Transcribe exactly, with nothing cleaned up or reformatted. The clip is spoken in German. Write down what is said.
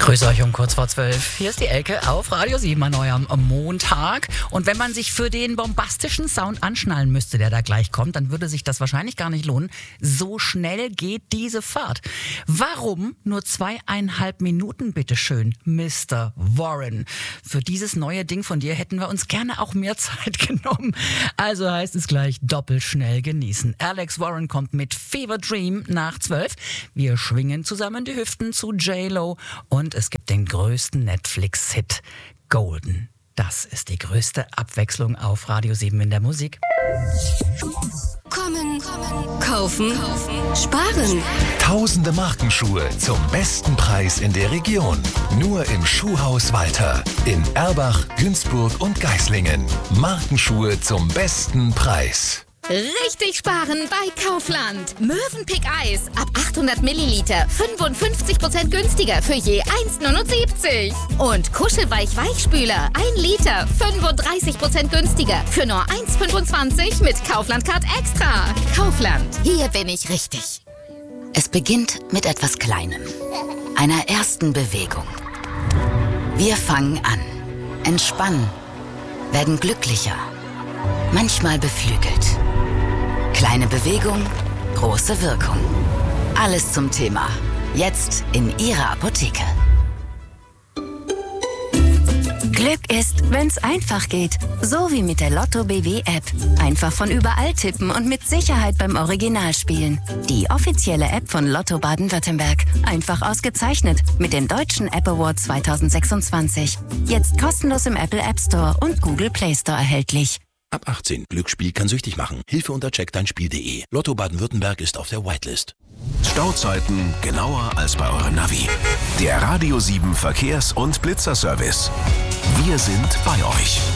Grüße euch um kurz vor zwölf. Hier ist die Elke auf Radio sieben an eurem Montag. Und wenn man sich für den bombastischen Sound anschnallen müsste, der da gleich kommt, dann würde sich das wahrscheinlich gar nicht lohnen. So schnell geht diese Fahrt. Warum nur zweieinhalb Minuten, bitteschön, Mister Warren? Für dieses neue Ding von dir hätten wir uns gerne auch mehr Zeit genommen. Also heißt es gleich doppelt schnell genießen. Alex Warren kommt mit Fever Dream nach zwölf. Wir schwingen zusammen die Hüften zu J-Lo und es gibt den größten Netflix-Hit, Golden. Das ist die größte Abwechslung auf Radio sieben in der Musik. Kommen, kommen, kaufen, kaufen, sparen. Tausende Markenschuhe zum besten Preis in der Region. Nur im Schuhhaus Walter in Erbach, Günzburg und Geislingen. Markenschuhe zum besten Preis. Richtig sparen bei Kaufland. Mövenpick Eis ab achthundert Milliliter fünfundfünfzig Prozent günstiger für je eins Komma neunundsiebzig. Und Kuschelweich Weichspüler ein Liter fünfunddreißig Prozent günstiger für nur eins Komma fünfundzwanzig mit Kaufland Card Extra. Kaufland, hier bin ich richtig. Es beginnt mit etwas Kleinem, einer ersten Bewegung. Wir fangen an, entspannen, werden glücklicher, manchmal beflügelt. Kleine Bewegung, große Wirkung. Alles zum Thema. Jetzt in Ihrer Apotheke. Glück ist, wenn's einfach geht. So wie mit der Lotto B W App. Einfach von überall tippen und mit Sicherheit beim Original spielen. Die offizielle App von Lotto Baden-Württemberg. Einfach ausgezeichnet mit dem Deutschen App Award zweitausendsechsundzwanzig. Jetzt kostenlos im Apple App Store und Google Play Store erhältlich. Ab achtzehn. Glücksspiel kann süchtig machen. Hilfe unter check dein spiel punkt de. Lotto Baden-Württemberg ist auf der Whitelist. Stauzeiten genauer als bei eurem Navi. Der Radio sieben Verkehrs- und Blitzerservice. Wir sind bei euch.